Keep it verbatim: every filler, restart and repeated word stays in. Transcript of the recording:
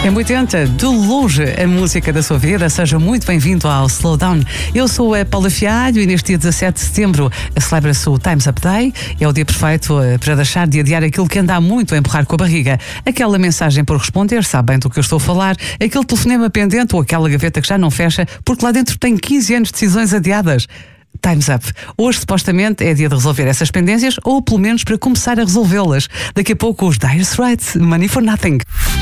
M oitenta, de longe a música da sua vida. Seja muito bem-vindo ao Slowdown. Eu sou a Paula Fialho e neste dia dezassete de setembro celebra-se o Time's Up Day. É o dia perfeito para deixar de adiar aquilo que anda há muito a empurrar com a barriga. Aquela mensagem por responder, sabe bem do que eu estou a falar, aquele telefonema pendente ou aquela gaveta que já não fecha porque lá dentro tem quinze anos de decisões adiadas. Time's Up. Hoje, supostamente, é dia de resolver essas pendências ou, pelo menos, para começar a resolvê-las. Daqui a pouco, os Dire Straits, Money for Nothing.